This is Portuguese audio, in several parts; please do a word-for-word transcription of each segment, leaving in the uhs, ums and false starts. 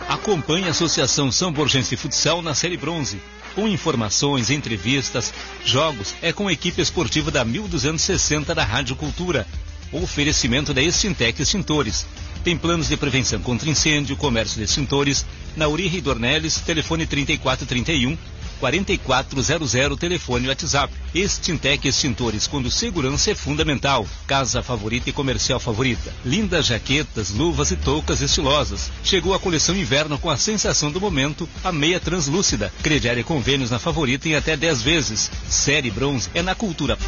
Acompanhe a Associação São Borgense Futsal na Série Bronze. Com informações, entrevistas, jogos, é com a equipe esportiva da mil duzentos e sessenta da Rádio Cultura. O oferecimento da Extintec Extintores. Tem planos de prevenção contra incêndio, comércio de extintores, na Uri Dornelles, telefone trinta e quatro trinta e um, quarenta e quatro zero zero, telefone WhatsApp. Extintec Extintores, quando segurança é fundamental. Casa favorita e comercial favorita. Lindas jaquetas, luvas e toucas estilosas. Chegou a coleção inverno com a sensação do momento, a meia translúcida. Crediário e convênios na favorita em até dez vezes. Série Bronze é na Cultura.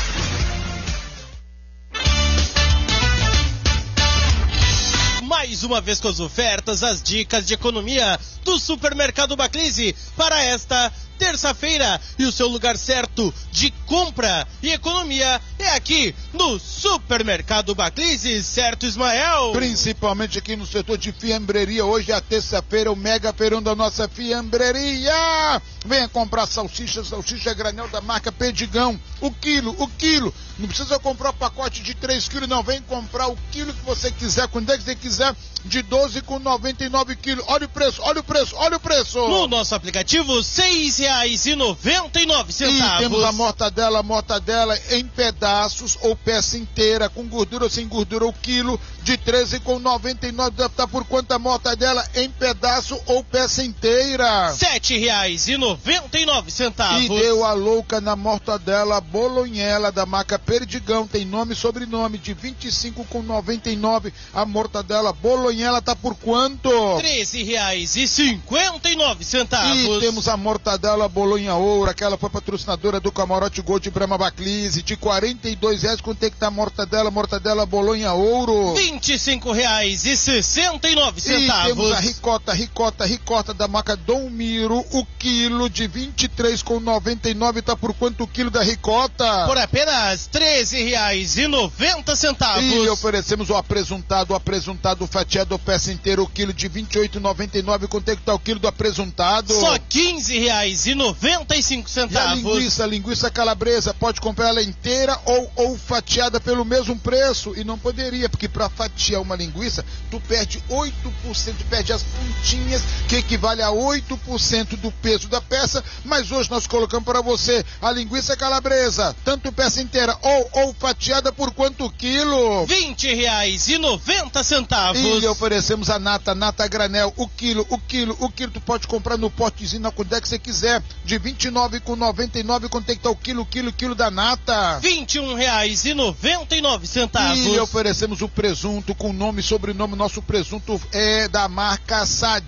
Mais uma vez com as ofertas, as dicas de economia do Supermercado Baclise para esta terça-feira. E o seu lugar certo de compra e economia é aqui no Supermercado Baclise, certo, Ismael? Principalmente aqui no setor de fiambreria. Hoje é a terça-feira, o mega feirão da nossa fiambreria. Venha comprar salsicha, salsicha granel da marca Perdigão. O quilo, o quilo. Não precisa comprar o pacote de três quilos, não. Vem comprar o quilo que você quiser, quando é que você quiser, de doze com noventa e nove quilos. Olha o preço, olha o preço, olha o preço. No nosso aplicativo, seis reais e noventa e nove centavos. E temos a mortadela, a mortadela em pedaços ou peça inteira, com gordura ou sem gordura, o quilo de treze com noventa e nove. Tá por quanto a mortadela em pedaço ou peça inteira? sete reais e noventa e nove centavos. E deu a louca na mortadela bolonhela da marca Perdigão, tem nome e sobrenome, de vinte e cinco com noventa e nove. A mortadela bolonhela tá por quanto? treze reais e cinquenta e nove centavos. E temos a mortadela bolonha ouro, aquela foi patrocinadora do Camarote Gold de Brahma Baclise, de quarenta e dois reais. Quanto é que tá a mortadela, mortadela bolonha ouro? vinte e cinco reais e sessenta e nove centavos. E temos a ricota, ricota, ricota da marca Dom Miro, o quilo de vinte e três com noventa e nove. Tá por quanto o quilo da ricota? Por apenas treze reais e noventa centavos. E oferecemos o apresuntado, o apresuntado fatiado, peça inteira, o quilo de vinte e oito e noventa e nove. Quanto é que tá o quilo do apresuntado? Só quinze reais e noventa e cinco centavos. E a linguiça, a linguiça calabresa, pode comprar ela inteira ou, ou fatiada pelo mesmo preço. E não poderia, porque para fatiar uma linguiça, tu perde oito por cento, perde as pontinhas, que equivale a oito por cento do peso da peça. Mas hoje nós colocamos para você a linguiça calabresa, tanto peça inteira ou, ou fatiada, por quanto quilo? vinte reais e noventa centavos. E oferecemos a nata, nata granel, o quilo, o quilo, o quilo, tu pode comprar no potezinho, na quantidade que você quiser, de vinte e nove com noventa e nove. Quanto é que tá o quilo, quilo, quilo da nata? vinte e um reais e noventa e nove centavos. E oferecemos o presunto com nome e sobrenome. Nosso presunto é da marca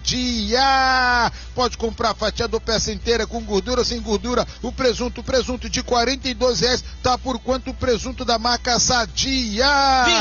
Sadia. Pode comprar fatiado ou peça inteira, com gordura ou sem gordura. O presunto, presunto de quarenta e dois reais. Tá por quanto o presunto da marca Sadia?